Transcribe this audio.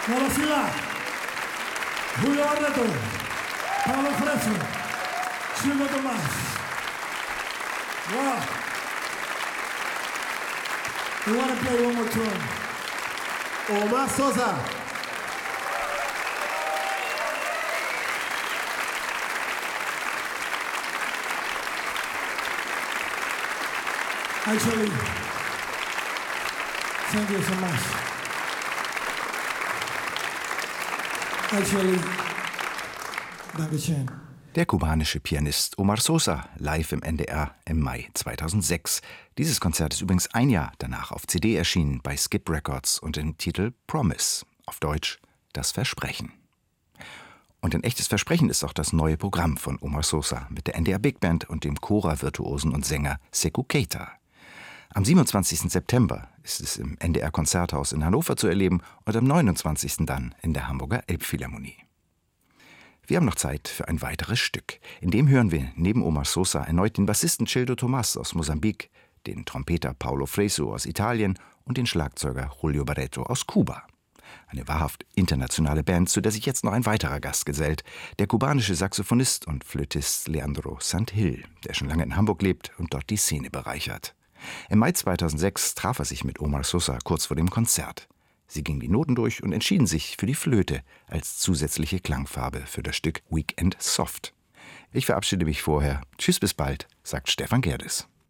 Nora Silla, Julio Barreto, Pablo Freso, Silvio Tomás. Wow. We want to play one more tune. Omar Sosa. Actually, thank you so much. Actually, Dankeschön. Der kubanische Pianist Omar Sosa, live im NDR im Mai 2006. Dieses Konzert ist übrigens ein Jahr danach auf CD erschienen bei Skip Records unter dem Titel Promise, auf Deutsch Das Versprechen. Und ein echtes Versprechen ist auch das neue Programm von Omar Sosa mit der NDR Big Band und dem Kora-Virtuosen und Sänger Sekou Keita. Am 27. September ist es im NDR Konzerthaus in Hannover zu erleben und am 29. dann in der Hamburger Elbphilharmonie. Wir haben noch Zeit für ein weiteres Stück. In dem hören wir neben Omar Sosa erneut den Bassisten Childo Tomás aus Mosambik, den Trompeter Paulo Freso aus Italien und den Schlagzeuger Julio Barreto aus Kuba. Eine wahrhaft internationale Band, zu der sich jetzt noch ein weiterer Gast gesellt, der kubanische Saxophonist und Flötist Leandro Sandhill, der schon lange in Hamburg lebt und dort die Szene bereichert. Im Mai 2006 traf er sich mit Omar Sosa kurz vor dem Konzert. Sie gingen die Noten durch und entschieden sich für die Flöte als zusätzliche Klangfarbe für das Stück Weekend Soft. Ich verabschiede mich vorher. Tschüss, bis bald, sagt Stefan Gerdes.